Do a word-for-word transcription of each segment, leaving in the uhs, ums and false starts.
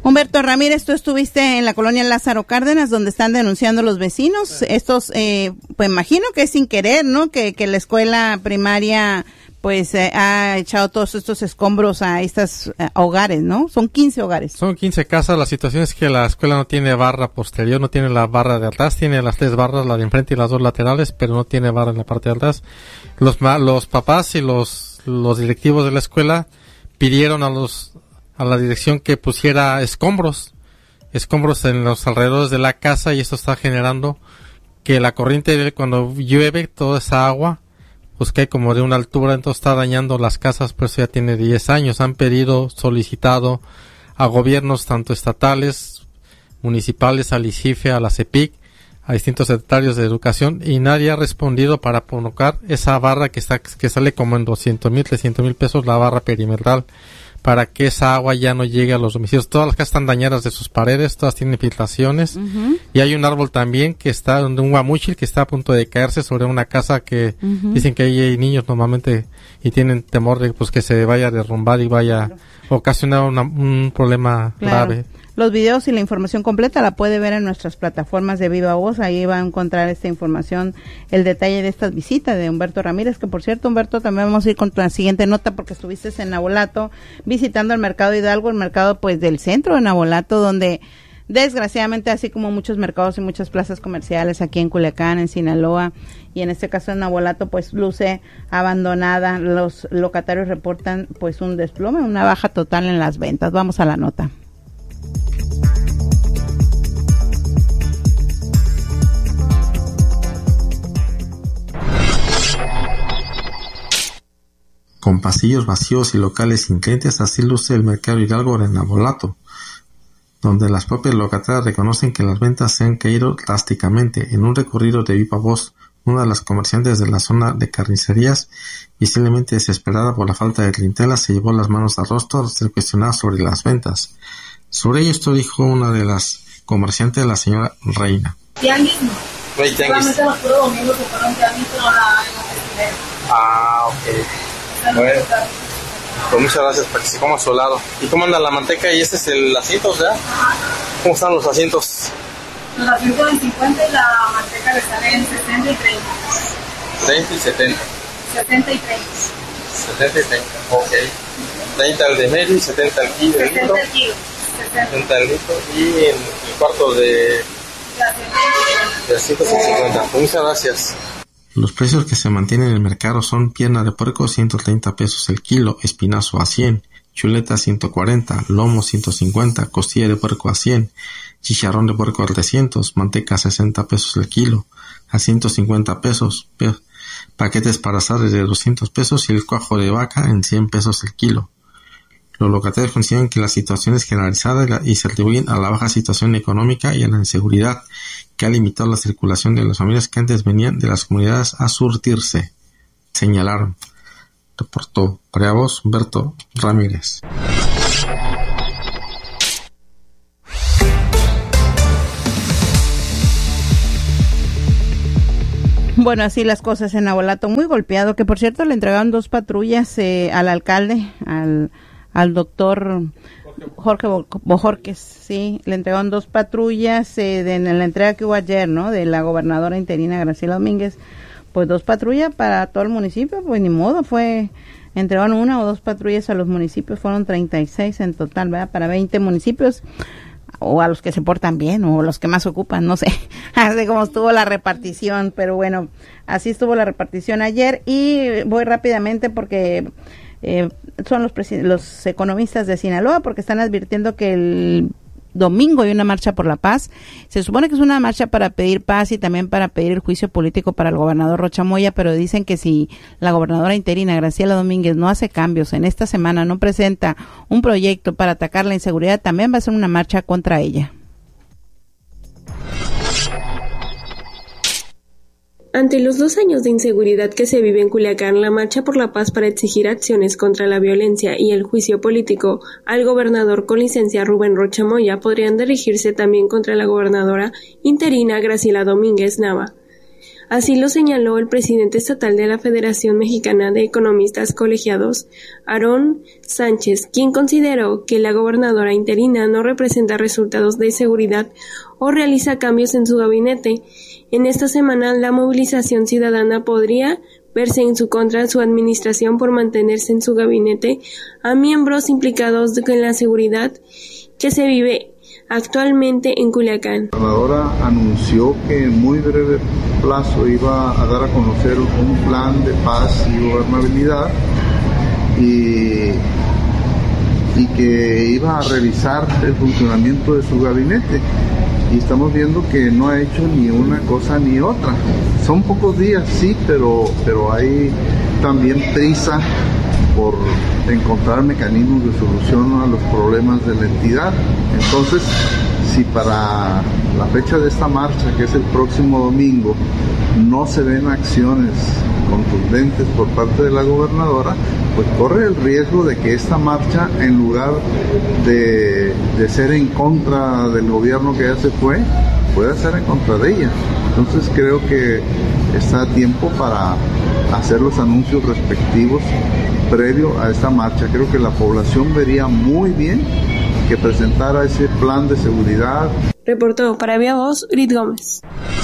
Humberto Ramírez, tú estuviste en la colonia Lázaro Cárdenas, donde están denunciando los vecinos. Estos, eh, pues imagino que es sin querer, ¿no? Que, que la escuela primaria, pues, eh, ha echado todos estos escombros a estos eh, hogares, ¿no? Son quince hogares. Son quince casas. La situación es que la escuela no tiene barra posterior, no tiene la barra de atrás, tiene las tres barras, la de enfrente y las dos laterales, pero no tiene barra en la parte de atrás. Los, los papás y los, los directivos de la escuela pidieron a los a la dirección que pusiera escombros, escombros en los alrededores de la casa, y esto está generando que la corriente, cuando llueve, toda esa agua, pues cae como de una altura, entonces está dañando las casas. Por eso ya tiene diez años. Han pedido, solicitado a gobiernos tanto estatales, municipales, al ICIFE, a la CEPIC, a distintos secretarios de educación, y nadie ha respondido para colocar esa barra que está que sale como en doscientos mil, trescientos mil pesos, la barra perimetral, para que esa agua ya no llegue a los domicilios. Todas las casas están dañadas de sus paredes, todas tienen filtraciones, uh-huh. y hay un árbol también que está, donde un guamuchil que está a punto de caerse sobre una casa que uh-huh. dicen que ahí hay niños normalmente y tienen temor de pues que se vaya a derrumbar y vaya claro. a ocasionar una, un problema claro. grave. Los videos y la información completa la puede ver en nuestras plataformas de Viva Voz. Ahí va a encontrar esta información, el detalle de esta visita de Humberto Ramírez, que por cierto, Humberto, también vamos a ir con la siguiente nota porque estuviste en Nabolato visitando el mercado Hidalgo, el mercado pues del centro de Nabolato, donde desgraciadamente, así como muchos mercados y muchas plazas comerciales aquí en Culiacán, en Sinaloa y en este caso en Nabolato, pues luce abandonada. Los locatarios reportan pues un desplome, una baja total en las ventas. Vamos a la nota. Con pasillos vacíos y locales sin clientes, así luce el mercado Hidalgo en Nabolato, donde las propias locatarias reconocen que las ventas se han caído drásticamente. En un recorrido de Viva Voz, una de las comerciantes de la zona de carnicerías, visiblemente desesperada por la falta de clientela, se llevó las manos al rostro al ser cuestionada sobre las ventas. Sobre ello esto dijo una de las comerciantes, la señora Reina. Tianguis no. Rey Tianguis. Solamente los puros domingos se fueron tianguis, pero la en Ah, ok. Bueno, pues muchas gracias, para que se coma a su lado. ¿Y cómo anda la manteca? Y este es el asiento, ¿verdad? ¿Cómo están los asientos? Los asientos en cincuenta y la manteca le sale en sesenta y treinta. treinta y setenta. setenta y treinta. setenta y treinta, ok. treinta al de medio y setenta al kilo. setenta al kilo. setenta al litro. Y en el cuarto de... de ciento cincuenta. Pues muchas gracias. Los precios que se mantienen en el mercado son pierna de puerco ciento treinta pesos el kilo, espinazo a cien, chuleta ciento cuarenta, lomo ciento cincuenta, costilla de puerco a cien, chicharrón de puerco a trescientos, manteca a sesenta pesos el kilo, a ciento cincuenta pesos, pe- paquetes para asares de doscientos pesos y el cuajo de vaca en cien pesos el kilo. Los locatarios consideran que la situación es generalizada y se atribuyen a la baja situación económica y a la inseguridad que ha limitado la circulación de las familias que antes venían de las comunidades a surtirse, señalaron. Reportó para Voz Humberto Ramírez. Bueno, así las cosas en Nabolato, muy golpeado, que por cierto le entregaron dos patrullas eh, al alcalde, al al doctor Jorge Bojorquez, sí, le entregaron dos patrullas eh, de, en la entrega que hubo ayer, ¿no? De la gobernadora interina Graciela Domínguez, pues dos patrullas para todo el municipio, pues ni modo, fue, entregaron una o dos patrullas a los municipios, fueron treinta y seis en total, ¿verdad? Para veinte municipios, o a los que se portan bien, o los que más ocupan, no sé, así como estuvo la repartición, pero bueno, así estuvo la repartición ayer, y voy rápidamente porque... Eh, son los, presi- los economistas de Sinaloa, porque están advirtiendo que el domingo hay una marcha por la paz. Se supone que es una marcha para pedir paz y también para pedir el juicio político para el gobernador Rocha Moya, pero dicen que si la gobernadora interina Graciela Domínguez no hace cambios en esta semana, no presenta un proyecto para atacar la inseguridad, también va a ser una marcha contra ella. Ante los dos años de inseguridad que se vive en Culiacán, la Marcha por la Paz para exigir acciones contra la violencia y el juicio político al gobernador con licencia Rubén Rocha Moya podrían dirigirse también contra la gobernadora interina Graciela Domínguez Nava. Así lo señaló el presidente estatal de la Federación Mexicana de Economistas Colegiados, Aarón Sánchez, quien consideró que la gobernadora interina no representa resultados de seguridad o realiza cambios en su gabinete. En esta semana, la movilización ciudadana podría verse en su contra su administración por mantenerse en su gabinete a miembros implicados en la seguridad que se vive actualmente en Culiacán. La gobernadora anunció que en muy breve plazo iba a dar a conocer un plan de paz y gobernabilidad y, y que iba a revisar el funcionamiento de su gabinete. Y estamos viendo que no ha hecho ni una cosa ni otra. Son pocos días, sí, pero, pero hay también prisa por encontrar mecanismos de solución a los problemas de la entidad. Entonces, si para la fecha de esta marcha, que es el próximo domingo, no se ven acciones contundentes por parte de la gobernadora, pues corre el riesgo de que esta marcha, en lugar de, de ser en contra del gobierno que ya se fue, pueda ser en contra de ella. Entonces creo que está a tiempo para hacer los anuncios respectivos previo a esta marcha. Creo que la población vería muy bien que presentara ese plan de seguridad. Reportó para Viva Voz, Urid Gómez.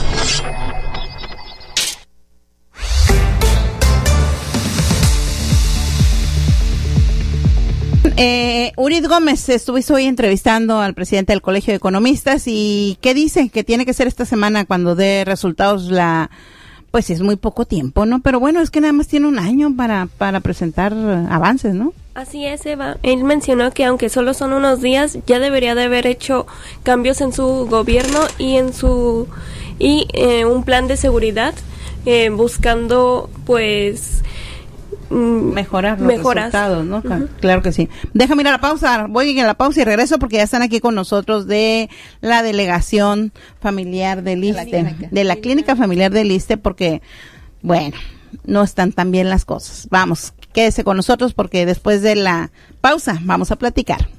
Eh, Urid Gómez, estuviste hoy entrevistando al presidente del Colegio de Economistas y ¿qué dice que tiene que ser esta semana cuando dé resultados la... Pues es muy poco tiempo, ¿no? Pero bueno, es que nada más tiene un año para, para presentar avances, ¿no? Así es, Eva. Él mencionó que aunque solo son unos días, ya debería de haber hecho cambios en su gobierno y en su y eh, un plan de seguridad eh, buscando, pues, mejorar los mejoras. resultados, ¿no? Uh-huh. Claro que sí. Déjame ir a la pausa, voy a la pausa y regreso porque ya están aquí con nosotros de la delegación familiar del I S S S T E, de, de la clínica familiar del I S S S T E, porque, bueno, no están tan bien las cosas. Vamos, quédese con nosotros porque después de la pausa vamos a platicar.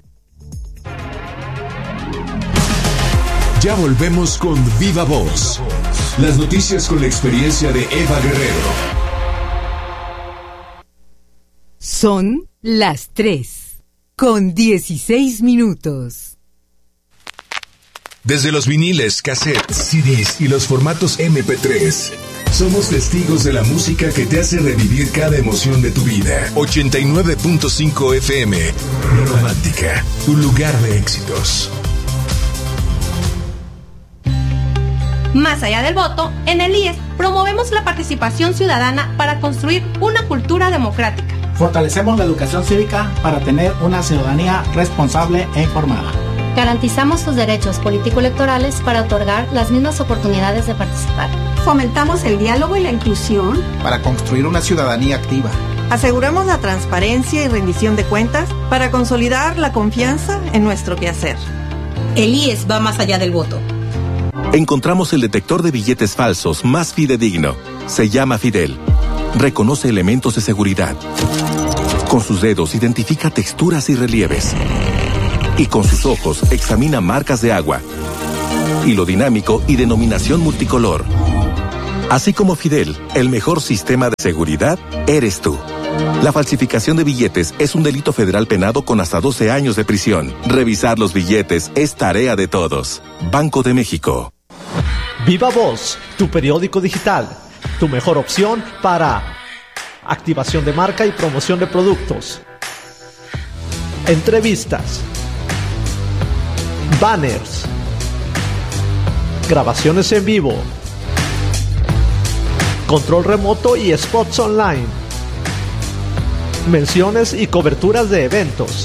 Ya volvemos con Viva Voz, las noticias con la experiencia de Eva Guerrero. Son las tres, con dieciséis minutos. Desde los viniles, cassettes, C Ds y los formatos eme pe tres, somos testigos de la música que te hace revivir cada emoción de tu vida. ochenta y nueve punto cinco F M, Romántica, un lugar de éxitos. Más allá del voto, en el I E S promovemos la participación ciudadana para construir una cultura democrática. Fortalecemos la educación cívica para tener una ciudadanía responsable e informada. Garantizamos sus derechos político-electorales para otorgar las mismas oportunidades de participar. Fomentamos el diálogo y la inclusión para construir una ciudadanía activa. Aseguramos la transparencia y rendición de cuentas para consolidar la confianza en nuestro quehacer. El I E S va más allá del voto. Encontramos el detector de billetes falsos más fidedigno. Se llama Fidel. Reconoce elementos de seguridad. Con sus dedos identifica texturas y relieves. Y con sus ojos examina marcas de agua. Hilo dinámico y denominación multicolor. Así como Fidel, el mejor sistema de seguridad eres tú. La falsificación de billetes es un delito federal penado con hasta doce años de prisión. Revisar los billetes es tarea de todos. Banco de México. Viva Voz, tu periódico digital. Tu mejor opción para activación de marca y promoción de productos. Entrevistas. Banners. Grabaciones en vivo. Control remoto y spots online. Menciones y coberturas de eventos.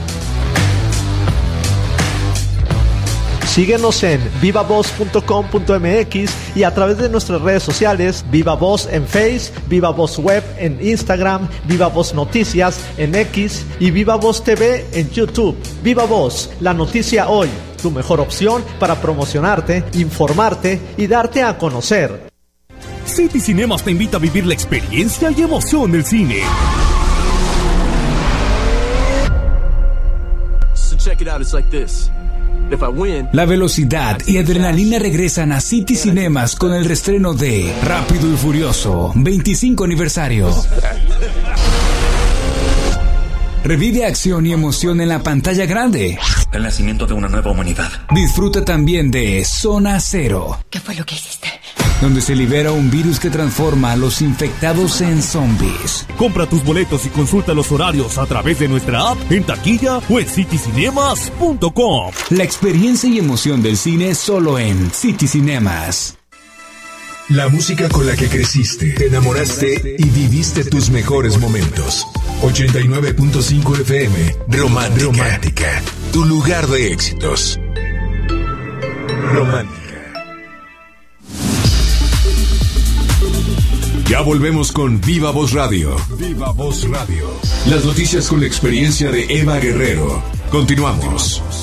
Síguenos en viva voz punto com punto m x y a través de nuestras redes sociales, Viva Voz en Face, Viva Voz Web en Instagram, Viva Voz Noticias en X y Viva Voz T V en YouTube. Viva Voz, la noticia hoy, tu mejor opción para promocionarte, informarte y darte a conocer. City Cinemas te invita a vivir la experiencia y emoción del cine. So check it out, it's like this. La velocidad y adrenalina regresan a City Cinemas con el reestreno de Rápido y Furioso, veinticinco aniversario. Revive acción y emoción en la pantalla grande. El nacimiento de una nueva humanidad. Disfruta también de Zona Cero. ¿Qué fue lo que hiciste? Donde se libera un virus que transforma a los infectados en zombies. Compra tus boletos y consulta los horarios a través de nuestra app, en taquilla o en city cinemas punto com. La experiencia y emoción del cine solo en City Cinemas. La música con la que creciste, te enamoraste y viviste tus mejores momentos. ochenta y nueve punto cinco F M, Romántica. Romántica, tu lugar de éxitos. Romántica. Ya volvemos con Viva Voz Radio. Viva Voz Radio. Las noticias con la experiencia de Eva Guerrero. Continuamos.